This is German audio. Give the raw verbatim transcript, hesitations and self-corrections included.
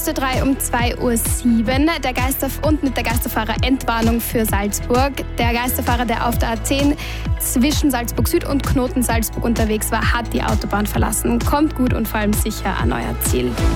Ö drei um zwei Uhr sieben der Geister und mit der Geisterfahrer Entwarnung für Salzburg. Der Geisterfahrer, der auf der A zehn zwischen Salzburg Süd und Knoten Salzburg unterwegs war, hat die Autobahn verlassen. Kommt gut und vor allem sicher an euer Ziel.